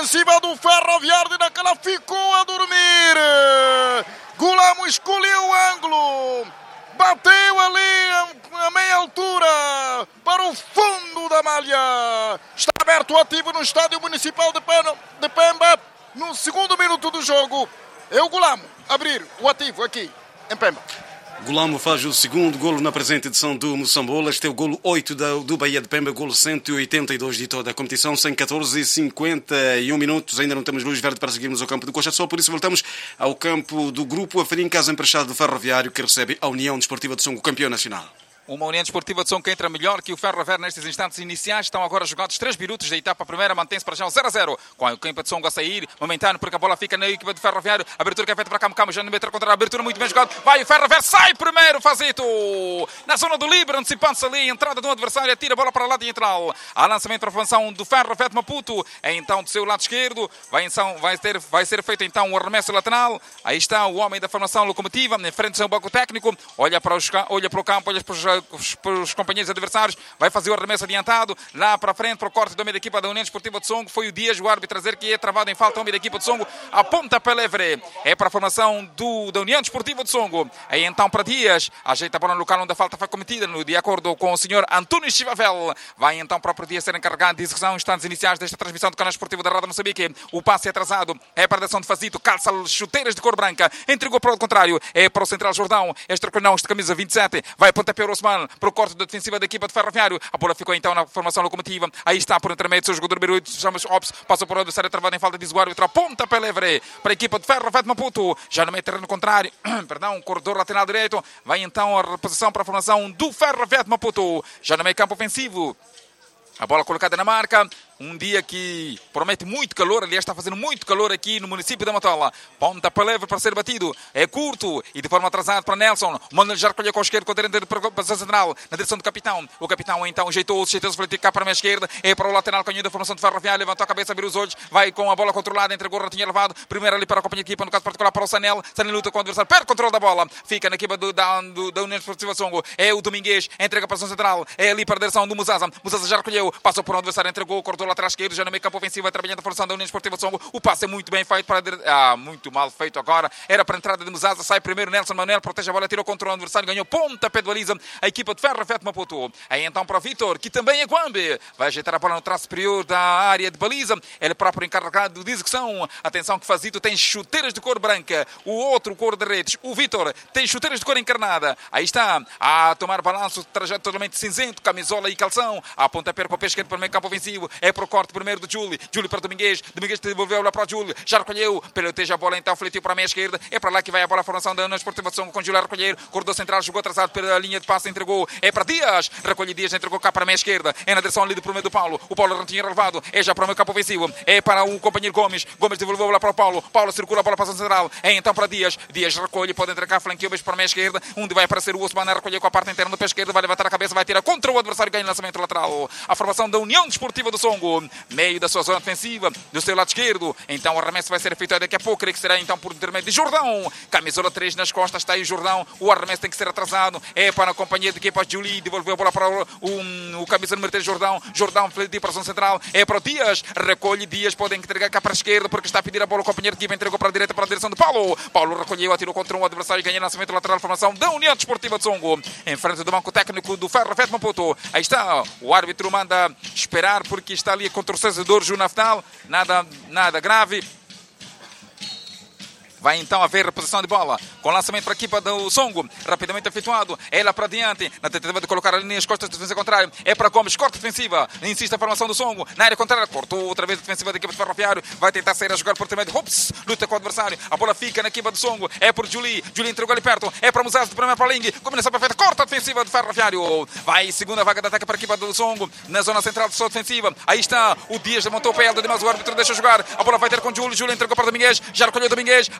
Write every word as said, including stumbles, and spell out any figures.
defensiva do Ferroviário, naquela ficou a dormir. Gulamo escolheu o ângulo, bateu ali a meia altura para o fundo da malha. Está aberto o ativo no Estádio Municipal de Pemba. No segundo minuto do jogo, é o Gulamo abrir o ativo aqui em Pemba. Gulamo faz o segundo golo na presente edição do Moçambola. Este é o golo oito do Bahia de Pemba, golo cento e oitenta e dois de toda a competição. São catorze e cinquenta e um minutos. Ainda não temos luz verde para seguirmos ao campo do Coxa Sol, por isso voltamos ao campo do grupo Afarim, casa emprestado do Ferroviário, que recebe a União Desportiva de Songo, campeão nacional. Uma União Desportiva de Songo que entra melhor que o Ferroviário nestes instantes iniciais. Estão agora jogados três minutos da etapa primeira. Mantém-se para já o zero a zero. Com a equipa de Songo a sair. Momentâneo, porque a bola fica na equipa do Ferroviário. Abertura que é feita para Camo Camo. Já no metro contra a abertura muito bem jogado. Vai o Ferroviário. Sai primeiro. Fazito. Na zona do livre. Antecipando-se ali. Entrada de um adversário. Tira a bola para o lado diantral. Há lançamento para a formação do Ferroviário de Maputo. É então do seu lado esquerdo. Vai, então, vai, ter, vai ser feito então um arremesso lateral. Aí está o homem da formação locomotiva. Em frente do seu banco técnico. Olha para, os, olha para o campo. Olha para os, para os companheiros adversários, vai fazer o arremesso adiantado, lá para frente, para o corte do meio da equipa da União Desportiva de Songo. Foi o Dias, o árbitro, trazer que é travado em falta ao meio da equipa de Songo, aponta para Levre, é para a formação do, da União Desportiva de Songo. Aí então para Dias, ajeita a bola no local onde a falta foi cometida, no, de acordo com o senhor António Chivavel. Vai então para o próprio Dias ser encarregado de execução, instantes iniciais desta transmissão do canal esportivo da Rádio Moçambique. O passe é atrasado, é para a ação de Fazito, calça chuteiras de cor branca, entregou para o contrário, é para o central Jordão, este não, este camisa vinte e sete, vai apontar para o Osman, para o corte da defensiva da equipa de Ferroviário. A bola ficou então na formação locomotiva. Aí está por intermédio seu jogador número oito, chama-se Ops, passou por o adversário travado em falta de Ziguário, outra ponta para Levre, para a equipa de Ferroviário de Maputo, já no meio terreno contrário, perdão, corredor lateral direito. Vai então a reposição para a formação do Ferroviário de Maputo, já no meio campo ofensivo. A bola colocada na marca. Um dia que promete muito calor. Aliás, está fazendo muito calor aqui no município da Matola. Ponta para Leve para ser batido. É curto e de forma atrasada para Nelson. Manda já recolher com a esquerda, com a direita para a central. Na direção do capitão. O capitão então ajeitou-se, ajeitou-se para cá para a minha esquerda. É para o lateral canhoto da formação de Ferroviário. Levantou a cabeça, abriu os olhos. Vai com a bola controlada. Entregou o ratinho elevado. Primeiro ali para a companhia de equipa, no caso particular para o Sanel. Sanel luta com o adversário. Perde o controle da bola. Fica na equipa do, da, do, da União Desportiva Songo. É o Domingues. Entrega para a central. É ali para a direção do Muzaza. Muzaza já recolheu. Passou por um adversário. Entregou o corredor lateral esquerdo. Já no meio campo ofensiva, trabalhando a formação da União Desportiva de Songo. O passe é muito bem feito para a... ah, muito mal feito agora. Era para a entrada de Muzaza. Sai primeiro Nelson Manuel, protege a bola, tirou contra o adversário, ganhou ponta, pé de baliza a equipa de Ferroviário de Maputo. Aí então para o Vitor, que também é Guambe. Vai ajeitar a bola no traço superior da área de baliza. Ele próprio encarregado de execução. Atenção que Fazito tem chuteiras de cor branca. O outro cor de redes, o Vitor, tem chuteiras de cor encarnada. Aí está a tomar balanço, trajeto totalmente cinzento, camisola e calção. A pontapé com o pé esquerdo para o meio campo ofensivo. É para o corte primeiro do Júlio. Júlio para Domingues. Domingues devolveu lá para o Júlio. Já recolheu. Peloteja a bola então, fletiu para a meia esquerda. É para lá que vai a bola a formação da União Desportiva de Songo com Júlio a recolher. Corredor central jogou atrasado pela linha de passe, entregou. É para Dias. Recolhe Dias, entregou cá para a meia esquerda. É na direção ali do primeiro do Paulo. O Paulo não tinha relevado. É já para o meio campo ofensivo. É para o companheiro Gomes. Gomes devolveu lá para o Paulo. Paulo circula a bola para a central. É então para Dias. Dias recolhe. Pode entregar flanqueou para a meia esquerda. Onde vai aparecer o Osman a recolher com a parte interna do pé esquerdo. Vai levantar a cabeça. Vai tirar contra o adversário. Ganha lançamento lateral. A formação da União Desportiva do Songo. Meio da sua zona ofensiva. Do seu lado esquerdo. Então o arremesso vai ser feito daqui a pouco. Creio que será então por intermédio de Jordão. Camisola três nas costas. Está aí o Jordão. O arremesso tem que ser atrasado. É para a companhia de equipa Julie. Devolveu a bola para o, o, o camisa número três Jordão. Jordão fletiu para a zona central. É para o Dias. Recolhe Dias. Podem entregar cá para a esquerda porque está a pedir a bola. O companheiro de equipa entregou para a direita para a direção de Paulo. Paulo recolheu. Atirou contra um adversário e ganha lançamento lateral. Formação da União Desportiva de Songo. Em frente do banco técnico do Ferroviário de Maputo. Aí está. O árbitro manda esperar porque está ali contra o torcedor Junaftal. Nada, nada grave. Vai então haver reposição de bola. Com lançamento para a equipa do Songo. Rapidamente efetuado. Ela para diante. Na tentativa de colocar a linha nas costas da defesa contrária. É para Gomes. Corte defensiva. Insiste a formação do Songo. Na área contrária. Cortou outra vez a defensiva da equipa de Ferroviário. Vai tentar sair a jogar por intermédio. Ups. Luta com o adversário. A bola fica na equipa do Songo. É por Julie. Julie entregou ali perto. É para Muzaza. De primeira para Ling. Combinação perfeita. Corta a defensiva do Ferroviário. Vai segunda vaga de ataque para a equipa do Songo. Na zona central de sua defensiva. Aí está. O Dias levantou o pé. Demais o árbitro deixa jogar. A bola vai ter com Julie. Julie entregou para Domingues. Já recolheu Domingues.